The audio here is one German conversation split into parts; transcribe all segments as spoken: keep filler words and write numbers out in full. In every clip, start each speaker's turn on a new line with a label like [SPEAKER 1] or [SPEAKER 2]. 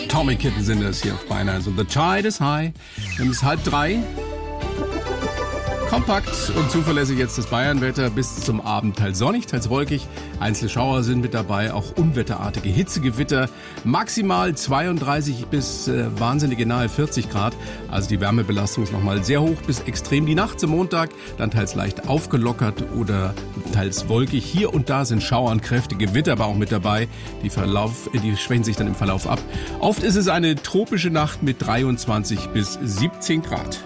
[SPEAKER 1] Atomic Kitten sind das hier auf Bayern eins. Und The Tide is High. Es ist halb drei. Kompakt und zuverlässig jetzt das Bayernwetter. Bis zum Abend teils sonnig, teils wolkig. Einzelne Schauer sind mit dabei, auch unwetterartige Hitzegewitter. Maximal zweiunddreißig bis äh, wahnsinnige nahe vierzig Grad. Also die Wärmebelastung ist nochmal sehr hoch bis extrem. Die Nacht zum Montag dann teils leicht aufgelockert oder teils wolkig. Hier und da sind Schauer und kräftige Gewitter aber auch mit dabei. Die, Verlauf, die schwächen sich dann im Verlauf ab. Oft ist es eine tropische Nacht mit dreiundzwanzig bis siebzehn Grad.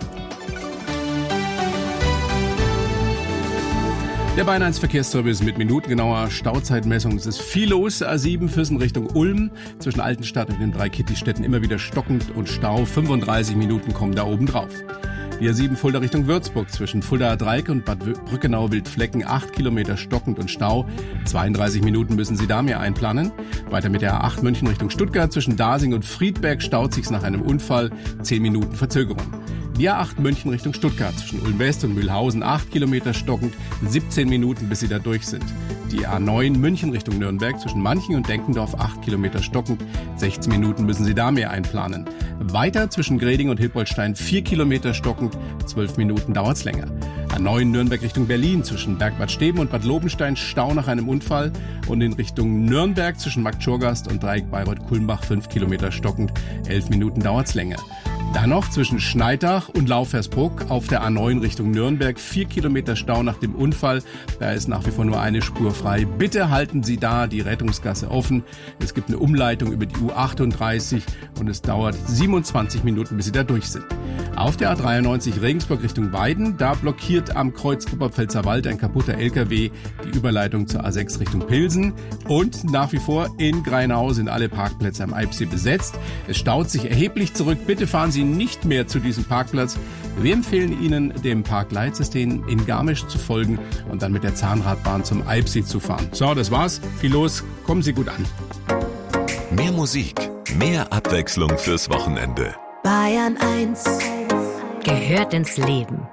[SPEAKER 1] Der Bayern eins Verkehrsservice mit minutengenauer Stauzeitmessung. Es ist viel los. A sieben Füssen Richtung Ulm. Zwischen Altenstadt und den drei Kitty-Städten immer wieder stockend und Stau. fünfunddreißig Minuten kommen da oben drauf. Die A sieben Fulda Richtung Würzburg zwischen Fuldaer Dreieck und Bad Brückenau-Wildflecken. acht Kilometer stockend und Stau. zweiunddreißig Minuten müssen Sie da mehr einplanen. Weiter mit der A acht München Richtung Stuttgart. Zwischen Dasing und Friedberg staut sich's nach einem Unfall. zehn Minuten Verzögerung. Die A acht München Richtung Stuttgart zwischen Ulm West und Mühlhausen, acht Kilometer stockend, siebzehn Minuten, bis Sie da durch sind. Die A neun München Richtung Nürnberg zwischen Manching und Denkendorf, acht Kilometer stockend, sechzehn Minuten müssen Sie da mehr einplanen. Weiter zwischen Greding und Hilpoltstein, vier Kilometer stockend, zwölf Minuten dauert's länger. A neun Nürnberg Richtung Berlin zwischen Bergbad Steben und Bad Lobenstein, Stau nach einem Unfall. Und in Richtung Nürnberg zwischen Marktschorgast und Dreieck Bayreuth-Kulmbach, fünf Kilometer stockend, elf Minuten dauert's länger. Dann noch zwischen Schneidach und Laufhersbruck auf der A neun Richtung Nürnberg. Vier Kilometer Stau nach dem Unfall. Da ist nach wie vor nur eine Spur frei. Bitte halten Sie da die Rettungsgasse offen. Es gibt eine Umleitung über die U achtunddreißig und es dauert siebenundzwanzig Minuten, bis Sie da durch sind. Auf der A dreiundneunzig Regensburg Richtung Weiden. Da blockiert am Kreuz Oberpfälzer Wald ein kaputter L K W die Überleitung zur A sechs Richtung Pilsen. Und nach wie vor in Greinau sind alle Parkplätze am Eibsee besetzt. Es staut sich erheblich zurück. Bitte fahren Sie nicht mehr zu diesem Parkplatz. Wir empfehlen Ihnen, dem Parkleitsystem in Garmisch zu folgen und dann mit der Zahnradbahn zum Eibsee zu fahren. So, das war's. Viel los. Kommen Sie gut an.
[SPEAKER 2] Mehr Musik, mehr Abwechslung fürs Wochenende.
[SPEAKER 3] Bayern eins
[SPEAKER 4] gehört ins Leben.